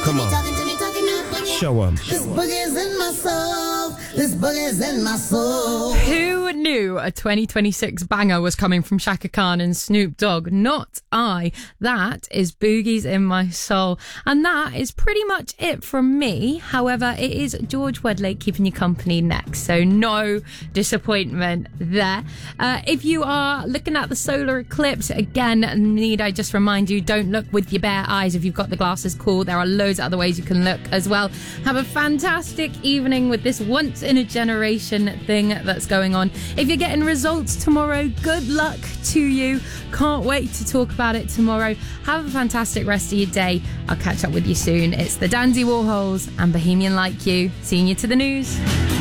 Come on. Show 'em. This boogie's in my soul. This boogie's in my soul. Who knew a 2026 banger was coming from Shaka Khan and Snoop Dogg? Not I. That is Boogies in My Soul. And that is pretty much it from me. However, it is George Wedlake keeping you company next. So no disappointment there. If you are looking at the solar eclipse, again, need I just remind you, don't look with your bare eyes. If you've got the glasses, cool. There are loads of other ways you can look as well. Have a fantastic evening with this once in a generation thing that's going on. If you're getting results tomorrow, good luck to you. Can't wait to talk about it tomorrow. Have a fantastic rest of your day. I'll catch up with you soon. It's the Dandy Warhols and Bohemian Like You. Seeing you to the news.